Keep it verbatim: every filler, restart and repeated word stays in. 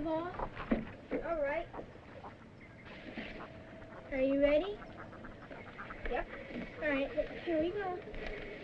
drive off? All right. Are you ready? Yep. All right, here we go.